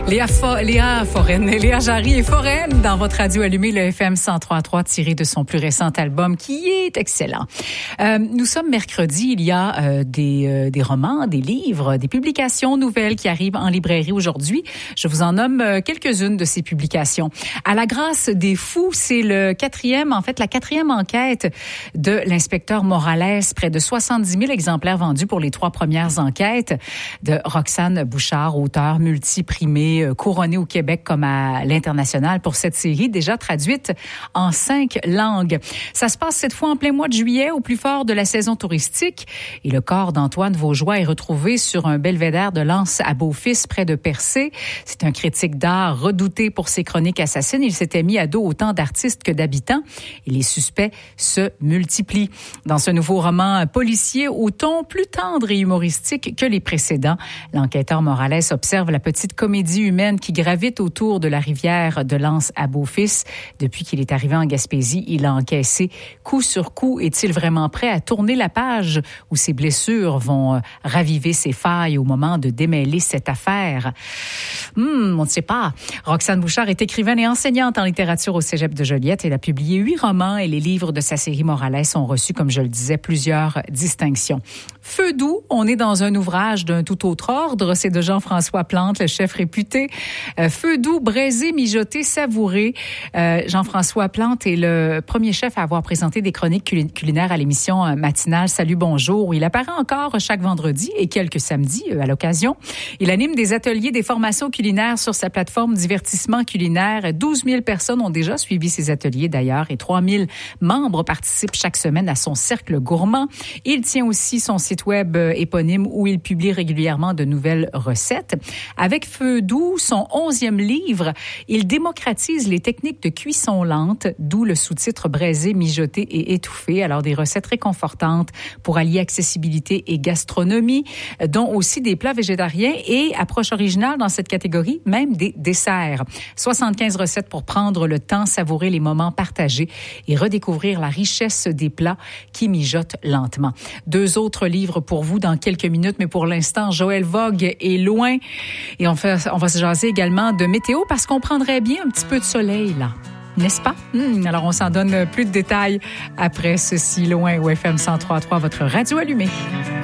Léa Jarry est foraine dans votre radio allumée, le FM 103.3, tiré de son plus récent album qui est excellent. Nous sommes mercredi, il y a des romans, des livres, des publications nouvelles qui arrivent en librairie aujourd'hui. Je vous en nomme quelques-unes de ces publications. À la grâce des fous, c'est la quatrième enquête de l'inspecteur Morales. Près de 70 000 exemplaires vendus pour les 3 premières enquêtes de Roxane Bouchard, auteure multiprimée, couronnée au Québec comme à l'international pour cette série déjà traduite en 5 langues. Ça se passe cette fois en plein mois de juillet, au plus fort de la saison touristique, et le corps d'Antoine Vaugeois est retrouvé sur un belvédère de l'Anse à Beaufils, près de Percé. C'est un critique d'art redouté pour ses chroniques assassines. Il s'était mis à dos autant d'artistes que d'habitants, et les suspects se multiplient. Dans ce nouveau roman policier au ton plus tendre et humoristique que les précédents, l'enquêteur Morales observe la petite comédie humaine qui gravite autour de la rivière de l'Anse à Beaufils. Depuis qu'il est arrivé en Gaspésie, il a encaissé coup sur coup. Est-il vraiment prêt à tourner la page où ses blessures vont raviver ses failles au moment de démêler cette affaire? On ne sait pas. Roxane Bouchard est écrivaine et enseignante en littérature au Cégep de Joliette. Elle a publié 8 romans et les livres de sa série Morales ont reçu, comme je le disais, plusieurs distinctions. Feu doux, on est dans un ouvrage d'un tout autre ordre. C'est de Jean-François Plante, le chef réputé. Feu doux, braisé, mijoté, savouré. Jean-François Plante est le premier chef à avoir présenté des chroniques culinaires à l'émission matinale Salut, bonjour, où il apparaît encore chaque vendredi et quelques samedis à l'occasion. Il anime des ateliers, des formations culinaires sur sa plateforme Divertissement culinaire. 12 000 personnes ont déjà suivi ces ateliers d'ailleurs et 3 000 membres participent chaque semaine à son cercle gourmand. Il tient aussi son site web éponyme où il publie régulièrement de nouvelles recettes. Avec Feu doux, son 11e livre, il démocratise les techniques de cuisson lente, d'où le sous-titre braisé, mijoté et étouffé. Alors des recettes réconfortantes pour allier accessibilité et gastronomie, dont aussi des plats végétariens et approche originale dans cette catégorie, même des desserts. 75 recettes pour prendre le temps, savourer les moments partagés et redécouvrir la richesse des plats qui mijotent lentement. 2 autres livres pour vous dans quelques minutes, mais pour l'instant, Joël Vogue est loin et on va se jaser également de météo parce qu'on prendrait bien un petit peu de soleil là. N'est-ce pas? Alors, on s'en donne plus de détails après ceci loin au FM 103.3, votre radio allumée.